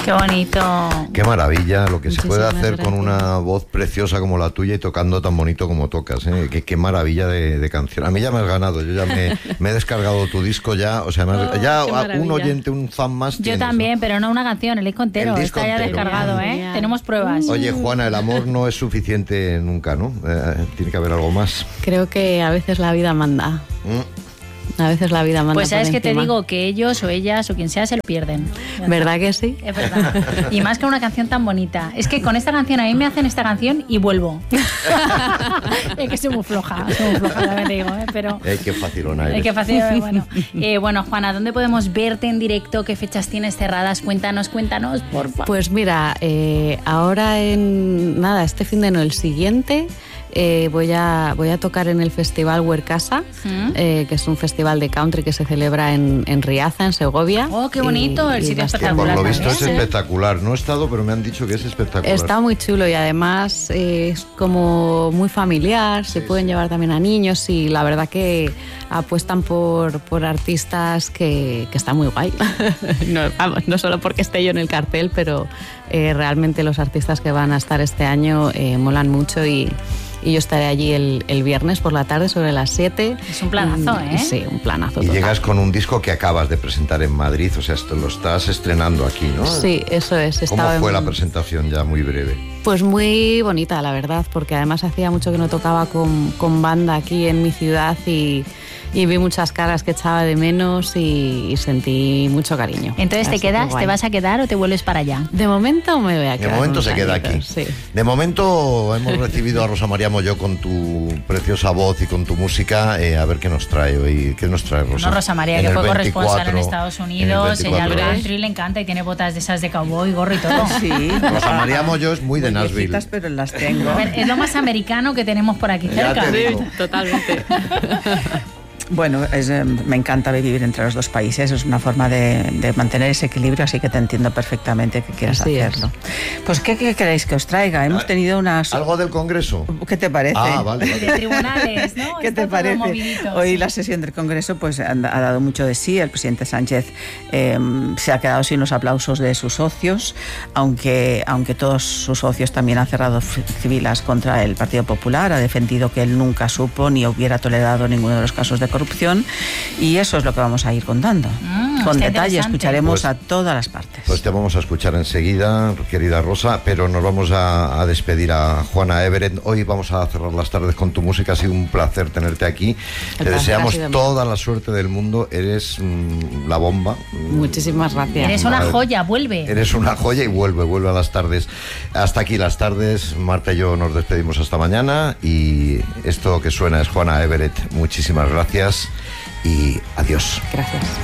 Qué bonito. Qué maravilla lo que se puede hacer gracias. con una voz preciosa como la tuya y tocando tan bonito como tocas, ¿eh? Qué maravilla de canción. A mí ya me has ganado, yo ya me he descargado tu disco ya, o sea, ya un oyente, un fan más Yo tienes, también, ¿no? pero no una canción, el disco entero. El disco Está ya entero. descargado, ¿eh? Genial. Tenemos pruebas. Oye, Juana, el amor no es suficiente nunca, ¿no? Tiene que haber algo más. Creo que a veces la vida manda. A veces la vida manda. Pues sabes por que te encima. digo que ellos o ellas o quien sea se lo pierden. ¿Verdad que sí? Es verdad. Y más que una canción tan bonita. Es que con esta canción, a mí me hacen esta canción y vuelvo. Es que soy muy floja, también te digo, ¿eh? Pero... Qué facilona eres. Qué fácil, bueno. Bueno, Juana, ¿dónde podemos verte en directo? ¿Qué fechas tienes cerradas? Cuéntanos, por favor. Pues mira, ahora este fin de no, el siguiente, voy a tocar en el Festival Huercasa, que es un festival de country que se celebra en Riaza, en Segovia. ¡Oh, qué bonito! El sitio Que espectacular. por lo visto es también, ¿eh? espectacular. No he estado, pero me han dicho que es espectacular. Está muy chulo y además es como muy familiar, se pueden llevar también a niños y la verdad que apuestan por artistas que están muy guay. No solo porque esté yo en el cartel, pero realmente los artistas que van a estar este año molan mucho y yo estaré allí el viernes por la tarde sobre las 7. Es un planazo, ¿eh? Sí, un planazo Y total. llegas con un disco que acabas de presentar en Madrid, o sea, esto lo estás estrenando aquí, ¿no? Sí, eso es. ¿Cómo Estaba fue la presentación ya muy breve? Pues muy bonita, la verdad, porque además hacía mucho que no tocaba con banda aquí en mi ciudad y vi muchas caras que echaba de menos y sentí mucho cariño. Entonces, ¿te Así que quedas, guay. te vas a quedar o te vuelves para allá? De momento me voy a quedar. De momento unos se queda añitos, aquí. Sí. De momento hemos recibido a Rosa María Molló con tu preciosa voz y con tu música. A ver qué nos trae hoy. ¿Qué nos trae Rosa? No, Rosa María, En que el fue corresponsal 24, en Estados en el Unidos. Ella al 24. country le encanta y tiene botas de esas de cowboy, gorro y todo. Sí. Rosa María Molló es muy de Muy Nashville. viejitas, pero las tengo. A ver, es lo más americano que tenemos por aquí Ya cerca. te digo. Totalmente. Bueno, me encanta vivir entre los dos países, es una forma de mantener ese equilibrio, así que te entiendo perfectamente que quieras Así es. hacerlo. Pues, ¿qué queréis que os traiga? Hemos tenido unas... ¿Algo del Congreso? ¿Qué te parece? Ah, vale. De tribunales, ¿no? ¿Qué Está te todo parece? movidito, Hoy sí. la sesión del Congreso pues ha dado mucho de sí. El presidente Sánchez se ha quedado sin los aplausos de sus socios, aunque todos sus socios también han cerrado filas contra el Partido Popular. Ha defendido que él nunca supo ni hubiera tolerado ninguno de los casos de corrupción. Y eso es lo que vamos a ir contando. Con está detalle, interesante. escucharemos Pues- a todas las partes. Pues te vamos a escuchar enseguida, querida Rosa, pero nos vamos a despedir a Juana Everett. Hoy vamos a cerrar las tardes con tu música. Ha sido un placer tenerte aquí. Te placer deseamos ha sido mío. toda la suerte del mundo. Eres la bomba. Muchísimas gracias. Eres una Madre. joya, vuelve. Eres una joya y vuelve a las tardes. Hasta aquí las tardes. Marta y yo nos despedimos hasta mañana. Y esto que suena es Juana Everett. Muchísimas gracias y adiós. Gracias.